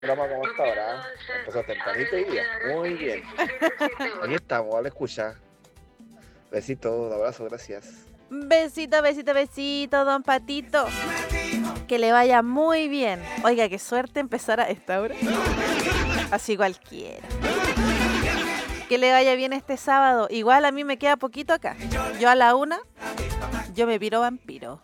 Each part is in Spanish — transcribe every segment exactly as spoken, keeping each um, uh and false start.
Programa como hasta ahora. Empezó tempranito y día. Muy bien. Aquí estamos, a la escucha. Besito, un abrazo, gracias. Besito, besito, besito, don Patito. Que le vaya muy bien. Oiga, qué suerte empezar a esta hora. Así cualquiera. Que le vaya bien este sábado. Igual a mí me queda poquito acá. Yo a la una, yo me piro vampiro.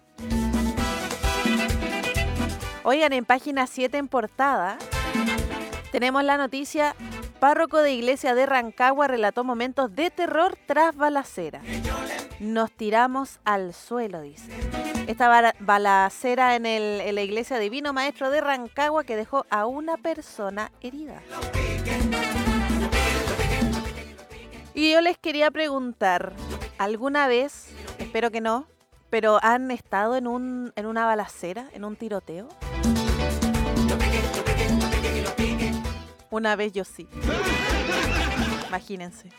Oigan, en página siete en portada, tenemos la noticia: párroco de iglesia de Rancagua relató momentos de terror tras balacera. Nos tiramos al suelo, dice. Esta bala- balacera en, el, en la iglesia Divino Maestro de Rancagua que dejó a una persona herida. Y yo les quería preguntar, ¿alguna vez, espero que no, pero han estado en, un, en una balacera, en un tiroteo? Una vez yo sí. Imagínense.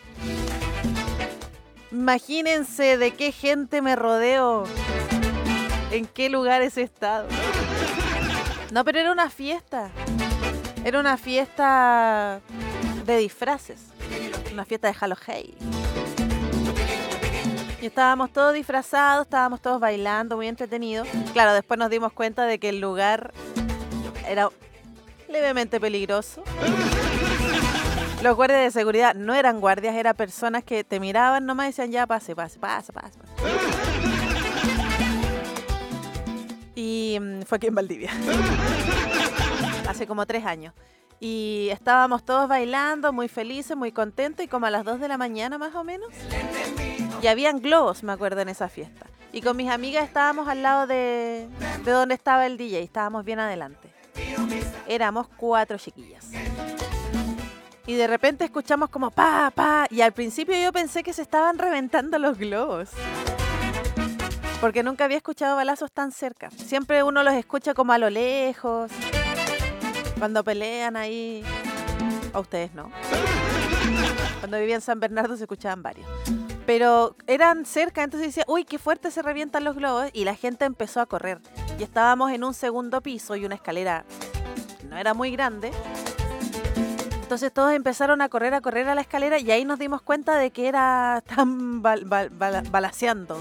Imagínense de qué gente me rodeo. En qué lugares he estado. No, pero era una fiesta. Era una fiesta de disfraces. Una fiesta de Halloween. Y estábamos todos disfrazados, estábamos todos bailando, muy entretenidos. Claro, después nos dimos cuenta de que el lugar era levemente peligroso. Los guardias de seguridad no eran guardias, eran personas que te miraban nomás y decían, ya, pase, pase, pase, pase. Y mm, fue aquí en Valdivia. Hace como tres años. Y estábamos todos bailando, muy felices, muy contentos, y como a las dos de la mañana más o menos, y habían globos, me acuerdo, en esa fiesta. Y con mis amigas estábamos al lado de, de donde estaba el D J, estábamos bien adelante. Éramos cuatro chiquillas. Y de repente escuchamos como pa, pa, y al principio yo pensé que se estaban reventando los globos. Porque nunca había escuchado balazos tan cerca. Siempre uno los escucha como a lo lejos, cuando pelean ahí. A ustedes no. Cuando vivía en San Bernardo se escuchaban varios. Pero eran cerca, entonces decía, uy, qué fuerte se revientan los globos. Y la gente empezó a correr. Y estábamos en un segundo piso y una escalera no era muy grande. Entonces todos empezaron a correr, a correr a la escalera, y ahí nos dimos cuenta de que era tan bal, bal, bal, balaceando.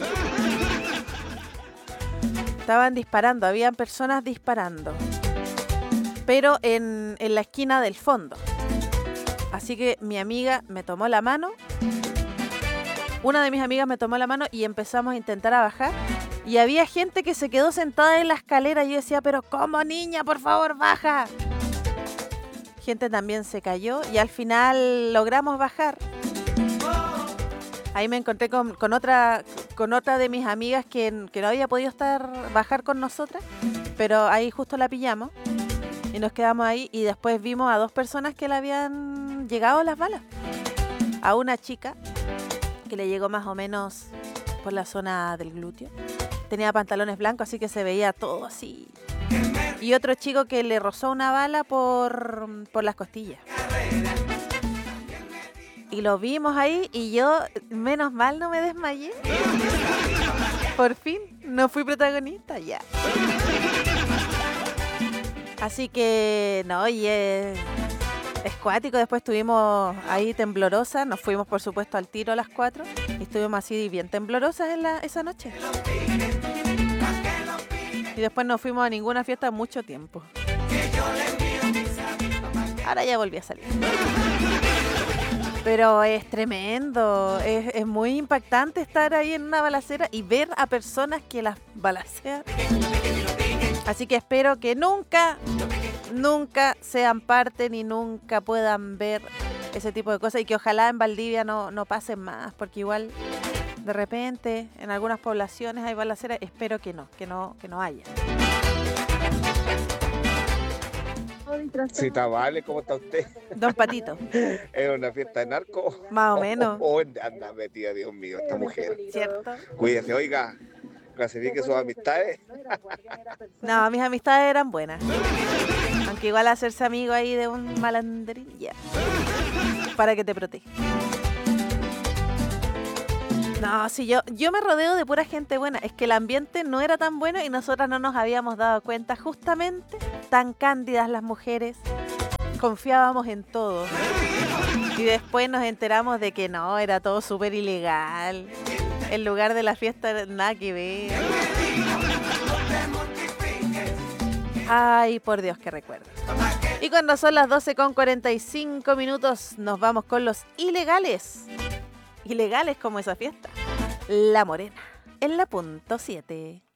Estaban disparando, habían personas disparando. Pero en, en la esquina del fondo. Así que mi amiga me tomó la mano. Una de mis amigas me tomó la mano y empezamos a intentar a bajar. Y había gente que se quedó sentada en la escalera. Y yo decía, pero ¿cómo, niña? Por favor, baja. Gente también se cayó y al final logramos bajar. Ahí me encontré con, con otra con otra de mis amigas que, que no había podido estar bajar con nosotras, pero ahí justo la pillamos y nos quedamos ahí, y después vimos a dos personas que le habían llegado las balas. A una chica que le llegó más o menos por la zona del glúteo. Tenía pantalones blancos, así que se veía todo así. Y otro chico que le rozó una bala por, por las costillas. Y lo vimos ahí y yo, menos mal, no me desmayé. Por fin, no fui protagonista, ya. Así que, no, y es, es cuático. Después estuvimos ahí temblorosas. Nos fuimos, por supuesto, al tiro a las cuatro. Y estuvimos así bien temblorosas en la, esa noche. Y después no fuimos a ninguna fiesta en mucho tiempo. Ahora ya volví a salir. Pero es tremendo, es, es muy impactante estar ahí en una balacera y ver a personas que las balacean. Así que espero que nunca, nunca sean parte ni nunca puedan ver ese tipo de cosas, y que ojalá en Valdivia no, no pasen más, porque igual de repente en algunas poblaciones hay balaceras. Espero que no, que no, que no haya. Cita Vale, ¿cómo está usted? Don Patito. ¿Es una fiesta de narco? Más o menos. Oh, oh, anda metida, Dios mío, esta mujer. ¿Cierto? Cuídese, oiga, clasifique sus amistades. No, mis amistades eran buenas. Aunque igual hacerse amigo ahí de un malandrín, ya. Para que te proteja. No, si yo, yo me rodeo de pura gente buena. Es que el ambiente no era tan bueno y nosotras no nos habíamos dado cuenta. Justamente, tan cándidas las mujeres, Confiábamos en todo. Y después nos enteramos de que no, era todo súper ilegal. El lugar de la fiesta nada que ver. Ay, por Dios, que recuerdo. Y cuando son las doce con cuarenta y cinco minutos, nos vamos con los ilegales. Ilegales como esa fiesta. La Morena, en la punto siete.